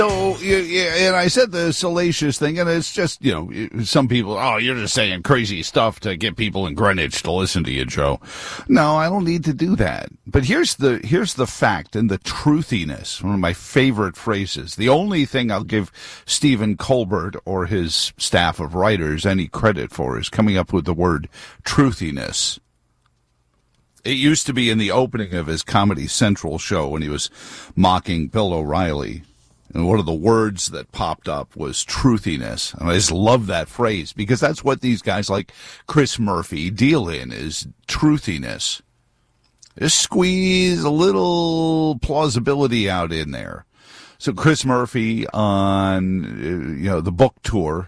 So, and I said the salacious thing, and it's just, some people, you're just saying crazy stuff to get people in Greenwich to listen to you, Joe. No, I don't need to do that. But here's the fact and the truthiness, one of my favorite phrases. The only thing I'll give Stephen Colbert or his staff of writers any credit for is coming up with the word truthiness. It used to be in the opening of his Comedy Central show when he was mocking Bill O'Reilly. And one of the words that popped up was truthiness. And I just love that phrase because that's what these guys like Chris Murphy deal in, is truthiness. Just squeeze a little plausibility out in there. So Chris Murphy on, the book tour,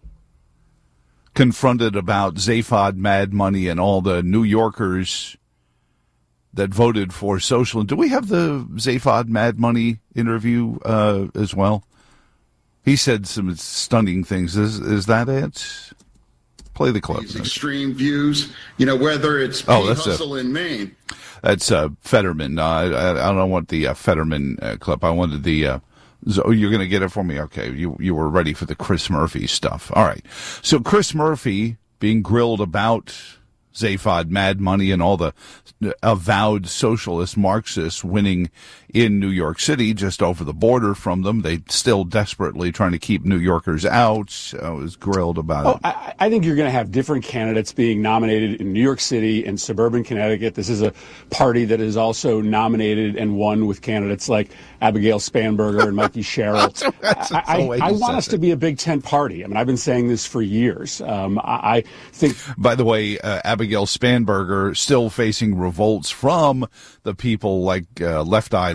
confronted about Zaphod Mad Money and all the New Yorkers that voted for social. Do we have the Zaphod Mad Money interview as well? He said some stunning things. Is that it? Play the clip. These extreme views, whether it's hustle in Maine. That's Fetterman. I don't want the Fetterman clip. I wanted the... you're going to get it for me? Okay, you were ready for the Chris Murphy stuff. All right. So Chris Murphy being grilled about Zaphod Mad Money and all the avowed socialist Marxists winning in New York City, just over the border from them. They still desperately trying to keep New Yorkers out. I was grilled about it. I think you're going to have different candidates being nominated in New York City and suburban Connecticut. This is a party that is also nominated and won with candidates like Abigail Spanberger and Mikey Sherrill. I want us to be a Big Tent party. I mean, I've been saying this for years. I think... By the way, Abigail Spanberger still facing revolts from the people like Left Eye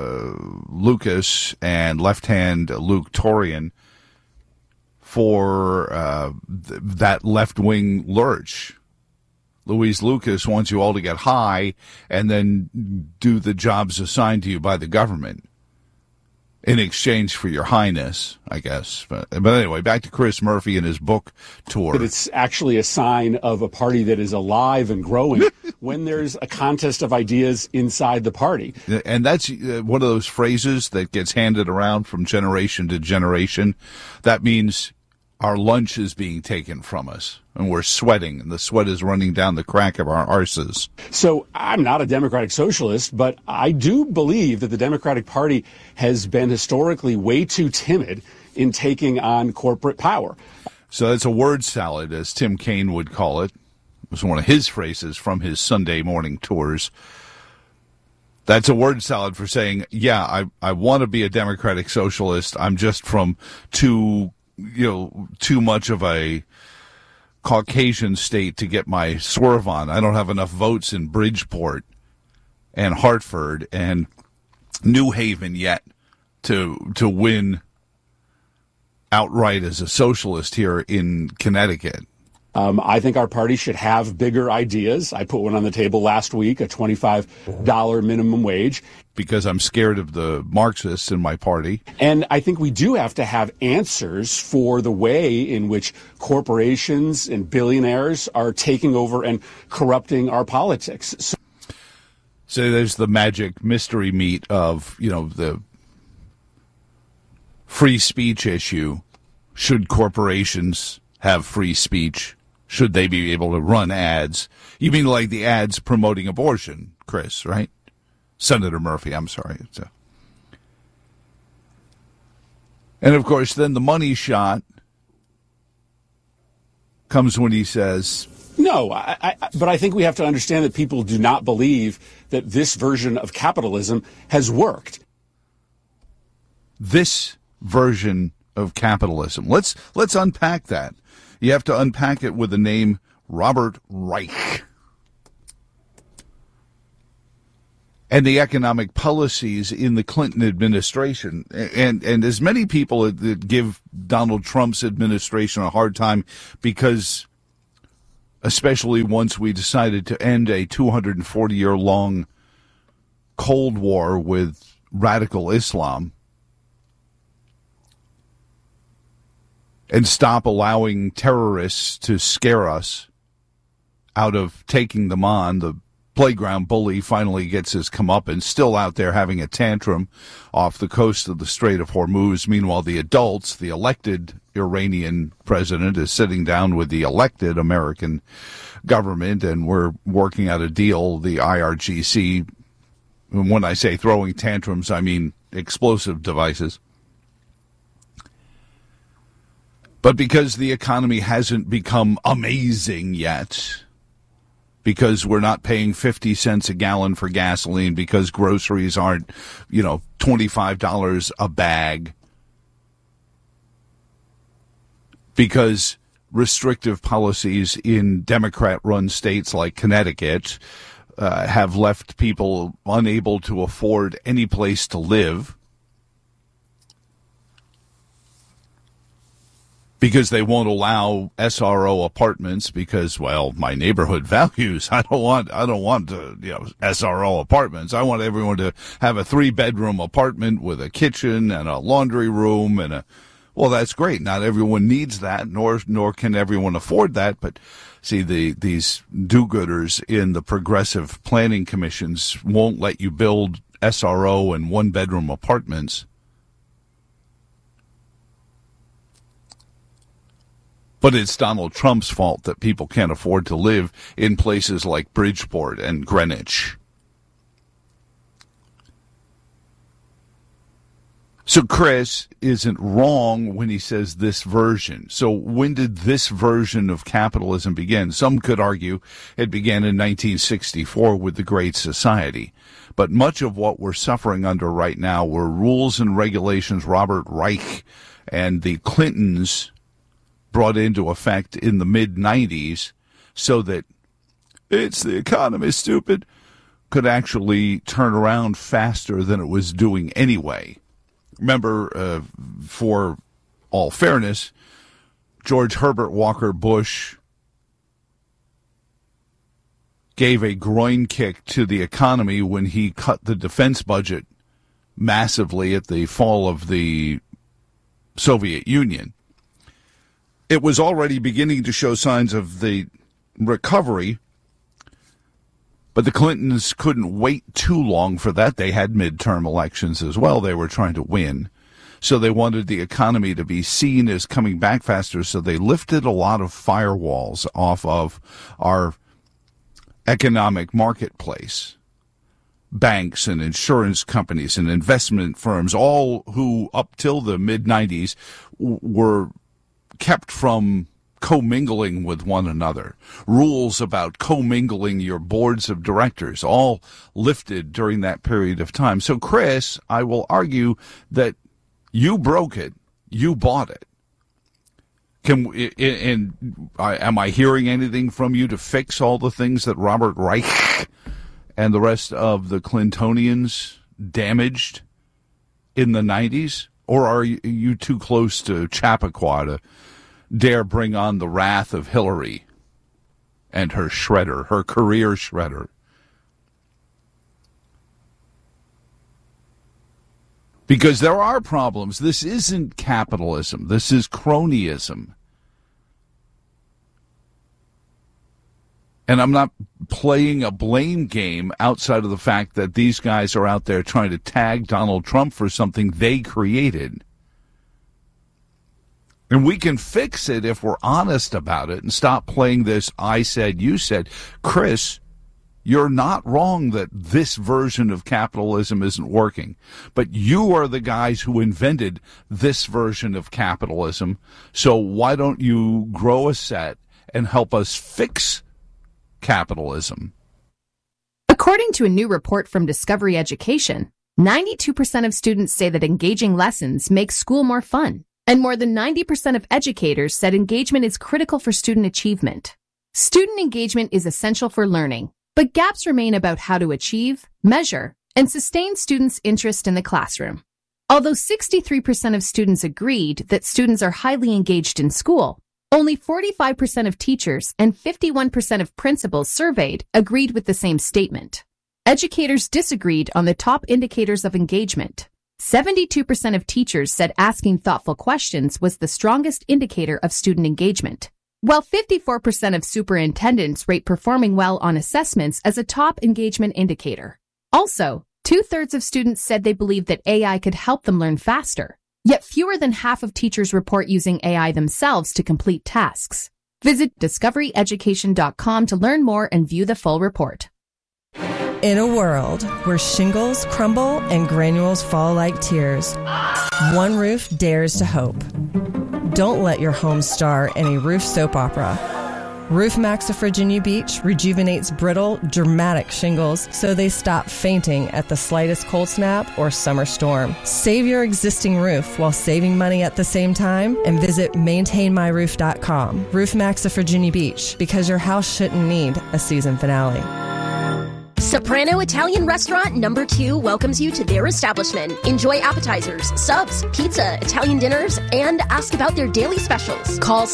Lucas and Left Hand Luke Torian for that left-wing lurch. Louise Lucas wants you all to get high and then do the jobs assigned to you by the government in exchange for your highness, I guess. But anyway, back to Chris Murphy and his book tour. But it's actually a sign of a party that is alive and growing when there's a contest of ideas inside the party. And that's one of those phrases that gets handed around from generation to generation. That means our lunch is being taken from us, and we're sweating, and the sweat is running down the crack of our arses. So I'm not a democratic socialist, but I do believe that the Democratic Party has been historically way too timid in taking on corporate power. So it's a word salad, as Tim Kaine would call it. It was one of his phrases from his Sunday morning tours. That's a word salad for saying, yeah, I want to be a democratic socialist. I'm just from too much of a Caucasian state to get my swerve on. I don't have enough votes in Bridgeport and Hartford and New Haven yet to win outright as a socialist here in Connecticut. I think our party should have bigger ideas. I put one on the table last week, a $25 minimum wage. Because I'm scared of the Marxists in my party. And I think we do have to have answers for the way in which corporations and billionaires are taking over and corrupting our politics. So there's the magic mystery meat of, the free speech issue. Should corporations have free speech? Should they be able to run ads? You mean like the ads promoting abortion, Chris, right? Senator Murphy, I'm sorry. And, of course, then the money shot comes when he says... No, but I think we have to understand that people do not believe that this version of capitalism has worked. This version of capitalism. Let's unpack that. You have to unpack it with the name Robert Reich. And the economic policies in the Clinton administration. And as many people that give Donald Trump's administration a hard time because, especially once we decided to end a 240-year-long Cold War with radical Islam and stop allowing terrorists to scare us out of taking them on, the playground bully finally gets his comeuppance, still out there having a tantrum off the coast of the Strait of Hormuz. Meanwhile, the adults, the elected Iranian president, is sitting down with the elected American government, and we're working out a deal, the IRGC. And when I say throwing tantrums, I mean explosive devices. But because the economy hasn't become amazing yet, because we're not paying 50 cents a gallon for gasoline, because groceries aren't, $25 a bag, because restrictive policies in Democrat-run states like Connecticut have left people unable to afford any place to live, because they won't allow SRO apartments because, well, my neighborhood values. I don't want SRO apartments. I want everyone to have a 3-bedroom apartment with a kitchen and a laundry room and well, that's great. Not everyone needs that, nor can everyone afford that. But see, these do-gooders in the progressive planning commissions won't let you build SRO and 1-bedroom apartments. But it's Donald Trump's fault that people can't afford to live in places like Bridgeport and Greenwich. So Chris isn't wrong when he says this version. So when did this version of capitalism begin? Some could argue it began in 1964 with the Great Society. But much of what we're suffering under right now were rules and regulations Robert Reich and the Clintons brought into effect in the mid-90s so that it's the economy, stupid, could actually turn around faster than it was doing anyway. Remember, for all fairness, George Herbert Walker Bush gave a groin kick to the economy when he cut the defense budget massively at the fall of the Soviet Union. It was already beginning to show signs of the recovery, but the Clintons couldn't wait too long for that. They had midterm elections as well. They were trying to win. So they wanted the economy to be seen as coming back faster. So they lifted a lot of firewalls off of our economic marketplace. Banks and insurance companies and investment firms, all who up till the mid-90s were kept from commingling with one another. Rules about commingling your boards of directors, all lifted during that period of time. So, Chris, I will argue that you broke it. You bought it. Am I hearing anything from you to fix all the things that Robert Reich and the rest of the Clintonians damaged in the 90s? Or are you too close to Chappaqua to dare bring on the wrath of Hillary and her shredder, her career shredder? Because there are problems. This isn't capitalism. This is cronyism. And I'm not playing a blame game outside of the fact that these guys are out there trying to tag Donald Trump for something they created. And we can fix it if we're honest about it and stop playing this I said, you said. Chris, you're not wrong that this version of capitalism isn't working. But you are the guys who invented this version of capitalism. So why don't you grow a set and help us fix capitalism? According to a new report from Discovery Education, 92% of students say that engaging lessons make school more fun. And more than 90% of educators said engagement is critical for student achievement. Student engagement is essential for learning, but gaps remain about how to achieve, measure, and sustain students' interest in the classroom. Although 63% of students agreed that students are highly engaged in school, only 45% of teachers and 51% of principals surveyed agreed with the same statement. Educators disagreed on the top indicators of engagement. 72% of teachers said asking thoughtful questions was the strongest indicator of student engagement. while 54% of superintendents rate performing well on assessments as a top engagement indicator. Also, 2/3 of students said they believe that AI could help them learn faster, yet fewer than half of teachers report using AI themselves to complete tasks. Visit discoveryeducation.com to learn more and view the full report. In a world where shingles crumble and granules fall like tears, One Roof dares to hope. Don't let your home star in a roof soap opera. Roof Max of Virginia Beach rejuvenates brittle, dramatic shingles so they stop fainting at the slightest cold snap or summer storm. Save your existing roof while saving money at the same time and visit maintainmyroof.com. Roof Max of Virginia Beach, because your house shouldn't need a season finale. Soprano Italian Restaurant No. 2 welcomes you to their establishment. Enjoy appetizers, subs, pizza, Italian dinners, and ask about their daily specials. Call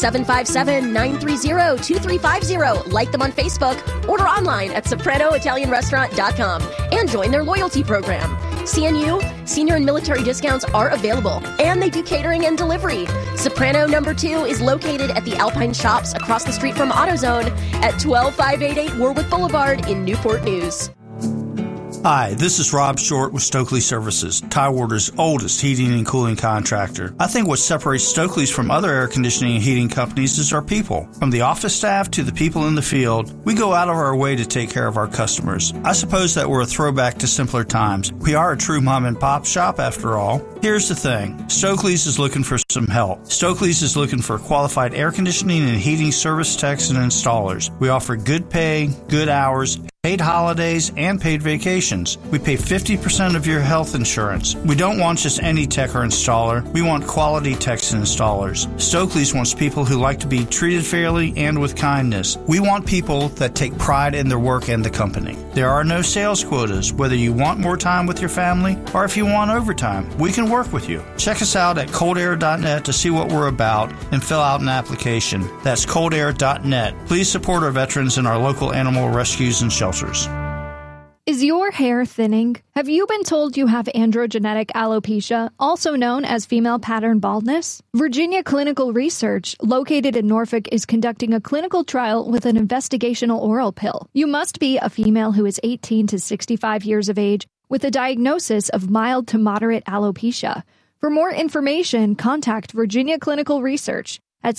757-930-2350. Like them on Facebook. Order online at sopranoitalianrestaurant.com and join their loyalty program. CNU, senior and military discounts are available, and they do catering and delivery. Soprano No. 2 is located at the Alpine Shops across the street from AutoZone at 12588 Warwick Boulevard in Newport News. Hi, this is Rob Short with Stokely Services, Tidewater's oldest heating and cooling contractor. I think what separates Stokely's from other air conditioning and heating companies is our people. From the office staff to the people in the field, we go out of our way to take care of our customers. I suppose that we're a throwback to simpler times. We are a true mom and pop shop after all. Here's the thing. Stokely's is looking for some help. Stokely's is looking for qualified air conditioning and heating service techs and installers. We offer good pay, good hours, paid holidays, and paid vacations. We pay 50% of your health insurance. We don't want just any tech or installer. We want quality techs and installers. Stokely's wants people who like to be treated fairly and with kindness. We want people that take pride in their work and the company. There are no sales quotas, whether you want more time with your family or if you want overtime. We can work with you. Check us out at coldair.net to see what we're about and fill out an application. That's coldair.net. Please support our veterans and our local animal rescues and shelters. Is your hair thinning? Have you been told you have androgenetic alopecia, also known as female pattern baldness? Virginia Clinical Research, located in Norfolk, is conducting a clinical trial with an investigational oral pill. You must be a female who is 18 to 65 years of age with a diagnosis of mild to moderate alopecia. For more information, contact Virginia Clinical Research at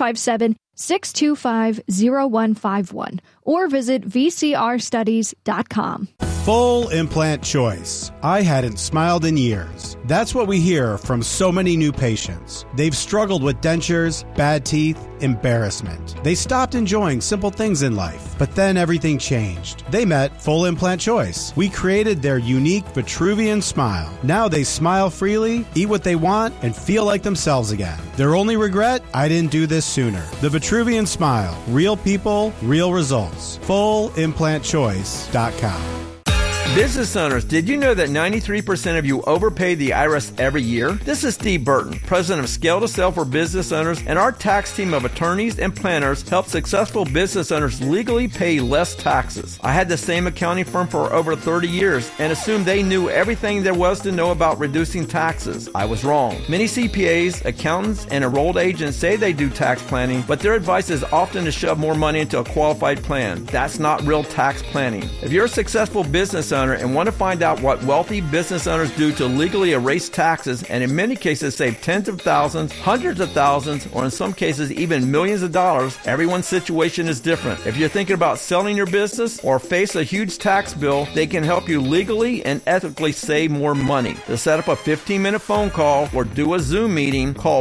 757-625-0151 or visit vcrstudies.com. Full implant choice. I hadn't smiled in years. That's what we hear from so many new patients. They've struggled with dentures, bad teeth, embarrassment. They stopped enjoying simple things in life, but then everything changed. They met Full Implant Choice. We created their unique Vitruvian smile. Now they smile freely, eat what they want, and feel like themselves again. Their only regret? I didn't do this sooner. The Vitruvian smile. Real people, real results. FullImplantChoice.com. Business owners, did you know that 93% of you overpay the IRS every year? This is Steve Burton, president of Scale to Sell for Business Owners, and our tax team of attorneys and planners help successful business owners legally pay less taxes. I had the same accounting firm for over 30 years and assumed they knew everything there was to know about reducing taxes. I was wrong. Many CPAs, accountants, and enrolled agents say they do tax planning, but their advice is often to shove more money into a qualified plan. That's not real tax planning. If you're a successful business owner and want to find out what wealthy business owners do to legally erase taxes and in many cases save tens of thousands, hundreds of thousands, or in some cases even millions of dollars, everyone's situation is different. If you're thinking about selling your business or face a huge tax bill, they can help you legally and ethically save more money. To set up a 15-minute phone call or do a Zoom meeting, call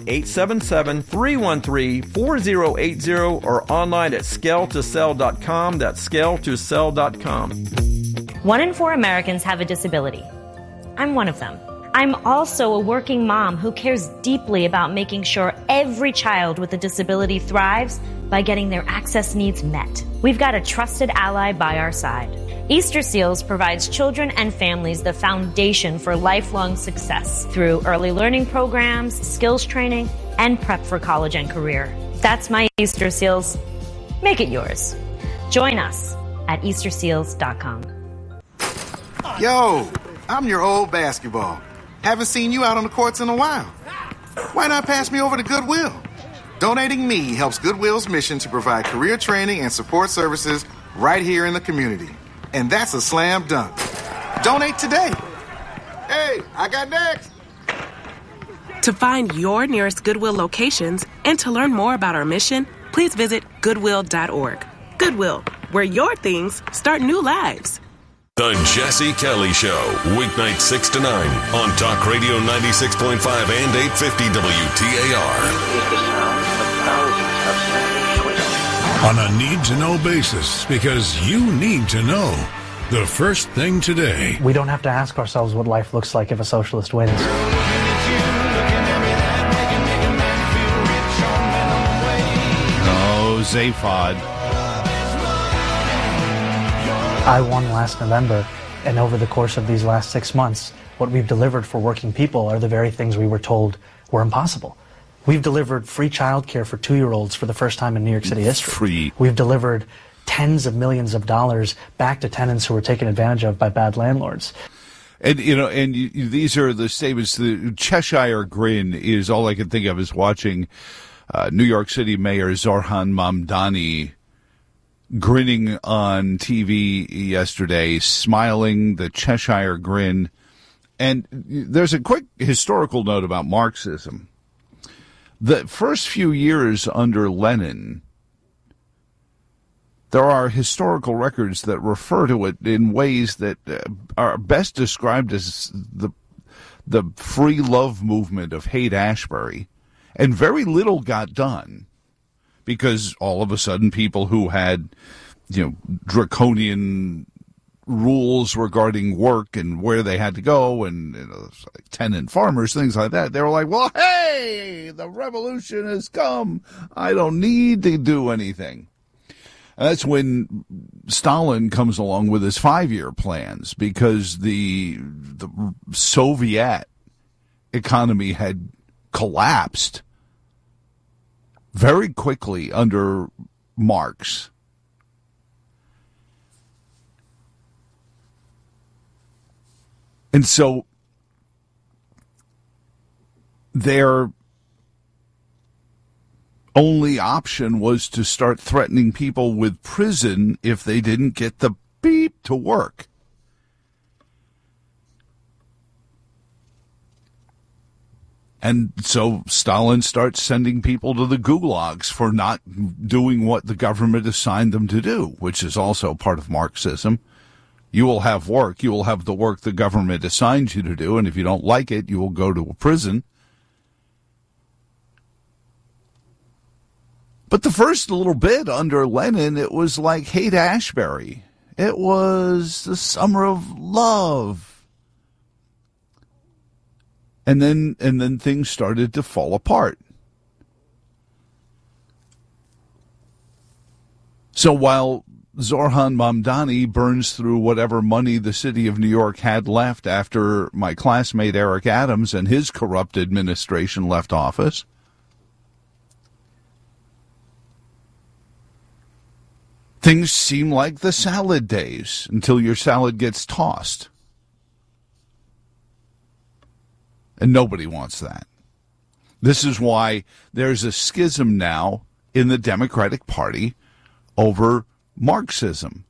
1-877-313-4080 or online at scaletosell.com. That's scaletosell.com. 1 in 4 Americans have a disability. I'm one of them. I'm also a working mom who cares deeply about making sure every child with a disability thrives by getting their access needs met. We've got a trusted ally by our side. Easter Seals provides children and families the foundation for lifelong success through early learning programs, skills training, and prep for college and career. That's my Easter Seals. Make it yours. Join us at easterseals.com. Yo, I'm your old basketball. Haven't seen you out on the courts in a while. Why not pass me over to Goodwill? Donating me helps Goodwill's mission to provide career training and support services right here in the community. And that's a slam dunk. Donate today. Hey, I got next. To find your nearest Goodwill locations and to learn more about our mission, please visit Goodwill.org. Goodwill, where your things start new lives. The Jesse Kelly Show, weeknight 6 to 9 on Talk Radio 96.5 and 850 WTAR. On a need-to-know basis, because you need to know. The first thing today. We don't have to ask ourselves what life looks like if a socialist wins. Oh, Zaphod. I won last November, and over the course of these last 6 months, what we've delivered for working people are the very things we were told were impossible. We've delivered free childcare for 2-year-olds for the first time in New York City history. Free. We've delivered tens of millions of dollars back to tenants who were taken advantage of by bad landlords. And, these are the statements. The Cheshire Grin is all I can think of is watching New York City Mayor Zohran Mamdani grinning on TV yesterday, smiling, the Cheshire Grin. And there's a quick historical note about Marxism. The first few years under Lenin, there are historical records that refer to it in ways that are best described as the free love movement of Haight-Ashbury. And very little got done because all of a sudden people who had, draconian rules regarding work and where they had to go and like tenant farmers, things like that, they were like, well, hey, the revolution has come. I don't need to do anything. And that's when Stalin comes along with his 5-year plans because the Soviet economy had collapsed very quickly under Marx. And so their only option was to start threatening people with prison if they didn't get the beep to work. And so Stalin starts sending people to the gulags for not doing what the government assigned them to do, which is also part of Marxism. You will have work. You will have the work the government assigns you to do, and if you don't like it, you will go to a prison. But the first little bit under Lenin, it was like Haight-Ashbury. It was the summer of love. And then things started to fall apart. So while Zohran Mamdani burns through whatever money the city of New York had left after my classmate Eric Adams and his corrupt administration left office, things seem like the salad days until your salad gets tossed. And nobody wants that. This is why there's a schism now in the Democratic Party over Marxism.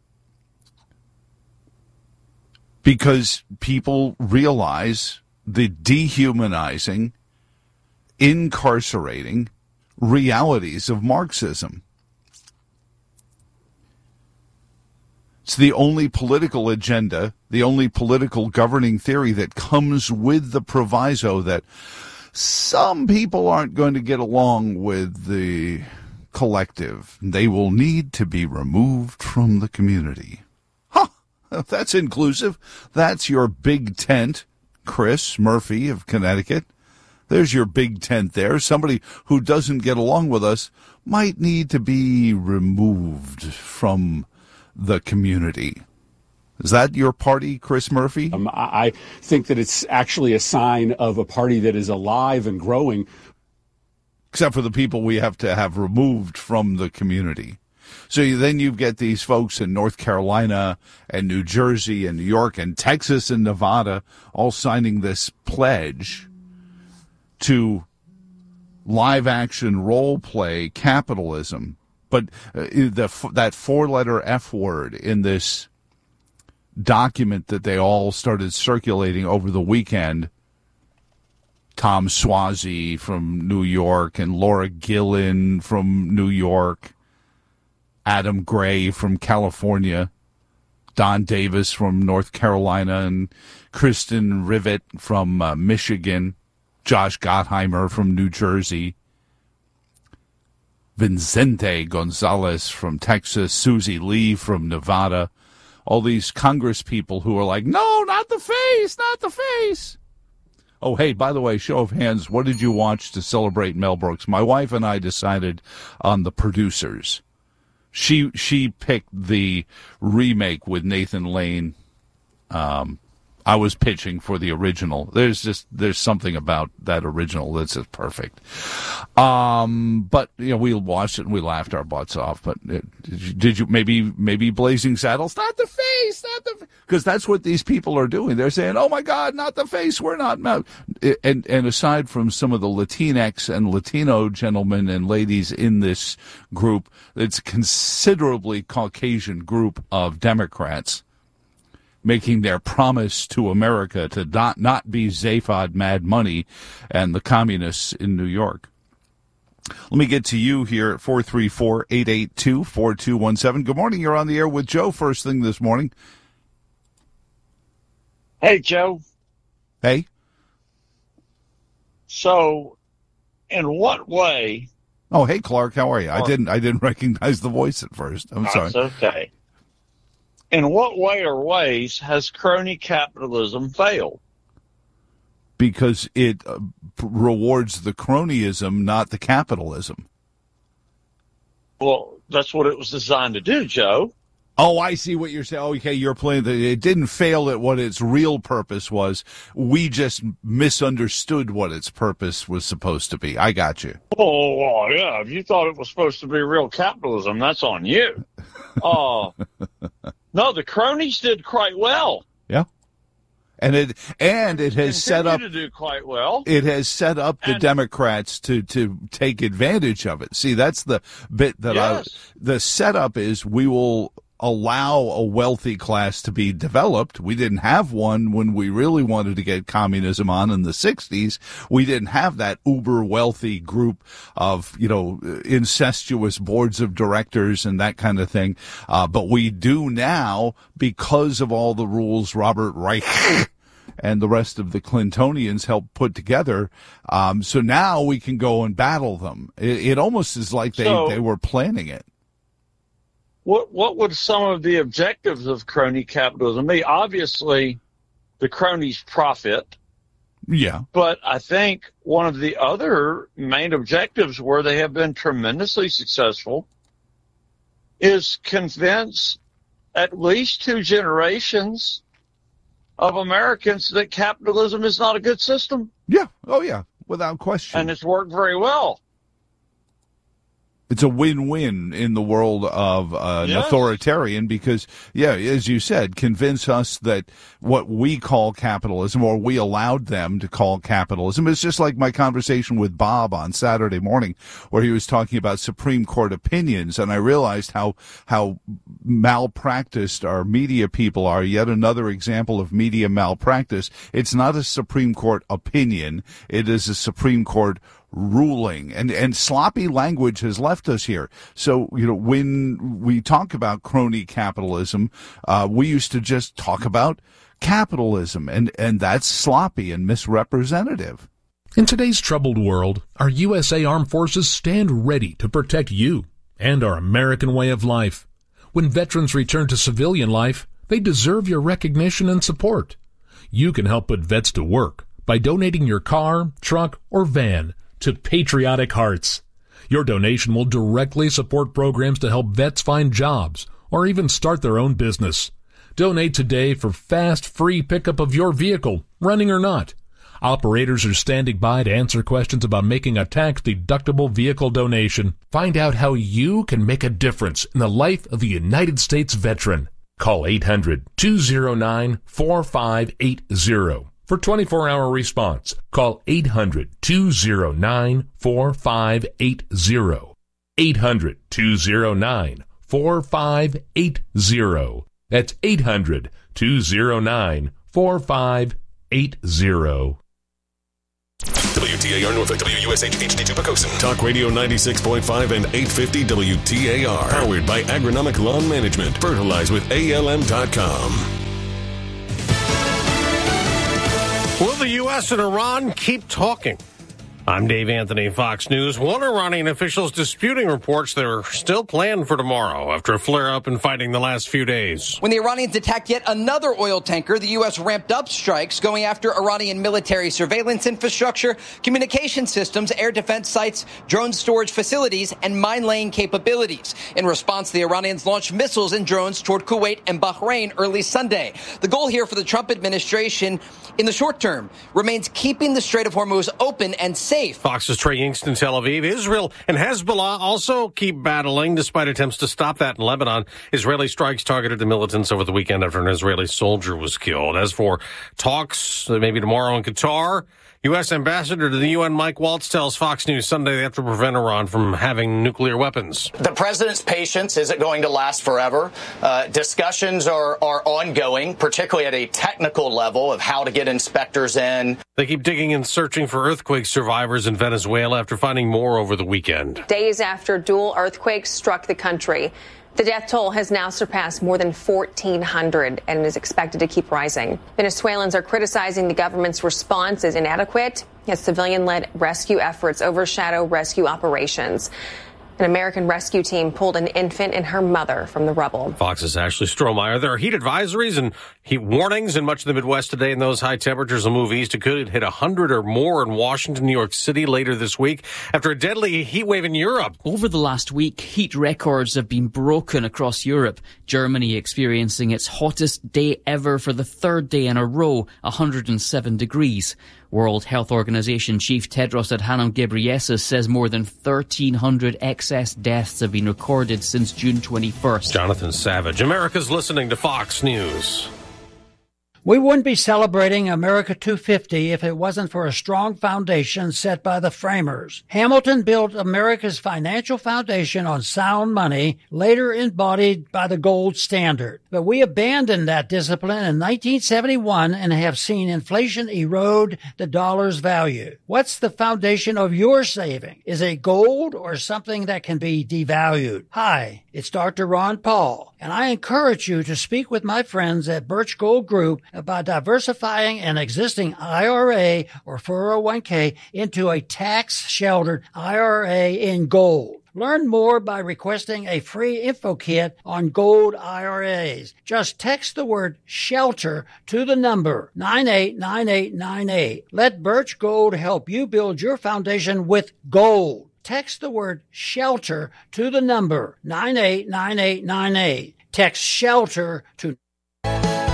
Because people realize the dehumanizing, incarcerating realities of Marxism. It's the only political agenda, the only political governing theory that comes with the proviso that some people aren't going to get along with the collective. They will need to be removed from the community. Huh, that's inclusive. That's your big tent, Chris Murphy of Connecticut. There's your big tent there. Somebody who doesn't get along with us might need to be removed from the community. Is that your party, Chris Murphy? I think that it's actually a sign of a party that is alive and growing. Except for the people we have to have removed from the community. So then you get these folks in North Carolina and New Jersey and New York and Texas and Nevada all signing this pledge to live-action role-play capitalism. But that four-letter F word in this document that they all started circulating over the weekend, Tom Suozzi from New York and Laura Gillen from New York, Adam Gray from California, Don Davis from North Carolina, and Kristen Rivet from Michigan, Josh Gottheimer from New Jersey, Vicente Gonzalez from Texas, Susie Lee from Nevada, all these Congress people who are like, no, not the face, not the face. Oh, hey, by the way, show of hands, what did you watch to celebrate Mel Brooks? My wife and I decided on The Producers. She picked the remake with Nathan Lane. I was pitching for the original. There's something about that original that's just perfect. But we watched it and we laughed our butts off. But did you maybe Blazing Saddles? Not the face, because that's what these people are doing. They're saying, "Oh my God, not the face. We're not." And aside from some of the Latinx and Latino gentlemen and ladies in this group, it's a considerably Caucasian group of Democrats making their promise to America to not be Zaphod Mad Money and the communists in New York. Let me get to you here at 434-882-4217. Good morning. You're on the air with Joe first thing this morning. Hey, Joe. Hey. So, in what way... Oh, hey, Clark. How are you? I didn't recognize the voice at first. I'm sorry. That's okay. In what way or ways has crony capitalism failed? Because it rewards the cronyism, not the capitalism. Well, that's what it was designed to do, Joe. Oh, I see what you're saying. Okay, you're playing it didn't fail at what its real purpose was. We just misunderstood what its purpose was supposed to be. I got you. Oh, yeah. If you thought it was supposed to be real capitalism, that's on you. No, the cronies did quite well. Yeah. And it has set up to do quite well. It has set up the Democrats to take advantage of it. See, that's the bit that the setup is we will allow a wealthy class to be developed. We didn't have one when we really wanted to get communism on in the 60s. We didn't have that uber wealthy group of, incestuous boards of directors and that kind of thing. But we do now because of all the rules Robert Reich and the rest of the Clintonians helped put together. So now we can go and battle them. It almost is like they were planning it. What would some of the objectives of crony capitalism be? Obviously, the cronies profit. Yeah. But I think one of the other main objectives where they have been tremendously successful is convince at least 2 generations of Americans that capitalism is not a good system. Yeah. Oh, yeah. Without question. And it's worked very well. It's a win-win in the world of an authoritarian because, as you said, convince us that what we call capitalism or we allowed them to call capitalism is just like my conversation with Bob on Saturday morning where he was talking about Supreme Court opinions, and I realized how malpracticed our media people are. Yet another example of media malpractice. It's not a Supreme Court opinion. It is a Supreme Court ruling, and sloppy language has left us here. So, when we talk about crony capitalism, we used to just talk about capitalism, and that's sloppy and misrepresentative. In today's troubled world, our USA Armed Forces stand ready to protect you and our American way of life. When veterans return to civilian life, they deserve your recognition and support. You can help put vets to work by donating your car, truck, or van to Patriotic Hearts. Your donation will directly support programs to help vets find jobs or even start their own business. Donate today for fast, free pickup of your vehicle, running or not. Operators are standing by to answer questions about making a tax-deductible vehicle donation. Find out how you can make a difference in the life of a United States veteran. Call 800-209-4580. For 24-hour response, call 800-209-4580. 800-209-4580. That's 800-209-4580. WTAR Norfolk, WUSH HD2 Pocosin. Talk Radio 96.5 and 850 WTAR. Powered by Agronomic Lawn Management. Fertilize with ALM.com. Will the U.S. and Iran keep talking? I'm Dave Anthony, Fox News. One Iranian official's disputing reports that are still planned for tomorrow after a flare-up in fighting the last few days. When the Iranians attacked yet another oil tanker, the U.S. ramped up strikes, going after Iranian military surveillance infrastructure, communication systems, air defense sites, drone storage facilities, and mine-laying capabilities. In response, the Iranians launched missiles and drones toward Kuwait and Bahrain early Sunday. The goal here for the Trump administration in the short term remains keeping the Strait of Hormuz open and safe. Fox's Trey Yingst in Tel Aviv. Israel and Hezbollah also keep battling despite attempts to stop that in Lebanon. Israeli strikes targeted the militants over the weekend after an Israeli soldier was killed. As for talks, maybe tomorrow in Qatar, U.S. Ambassador to the UN Mike Waltz tells Fox News Sunday they have to prevent Iran from having nuclear weapons. The president's patience isn't going to last forever. Discussions are ongoing, particularly at a technical level of how to get inspectors in. They keep digging and searching for earthquake survivors in Venezuela after finding more over the weekend. Days after dual earthquakes struck the country, the death toll has now surpassed more than 1,400 and is expected to keep rising. Venezuelans are criticizing the government's response as inadequate as civilian-led rescue efforts overshadow rescue operations. An American rescue team pulled an infant and her mother from the rubble. Fox's Ashley Strohmeyer. There are heat advisories and heat warnings in much of the Midwest today, and those high temperatures will move east. It could hit 100 or more in Washington, New York City later this week after a deadly heat wave in Europe. Over the last week, heat records have been broken across Europe. Germany experiencing its hottest day ever for the third day in a row, 107 degrees. World Health Organization Chief Tedros Adhanom Ghebreyesus says more than 1,300 excess deaths have been recorded since June 21st. Jonathan Savage. America's listening to Fox News. We wouldn't be celebrating America 250 if it wasn't for a strong foundation set by the framers. Hamilton built America's financial foundation on sound money, later embodied by the gold standard. But we abandoned that discipline in 1971 and have seen inflation erode the dollar's value. What's the foundation of your saving? Is it gold or something that can be devalued? Hi, it's Dr. Ron Paul, and I encourage you to speak with my friends at Birch Gold Group about diversifying an existing IRA or 401k into a tax-sheltered IRA in gold. Learn more by requesting a free info kit on gold IRAs. Just text the word SHELTER to the number 989898. Let Birch Gold help you build your foundation with gold. Text the word SHELTER to the number 989898. Text SHELTER to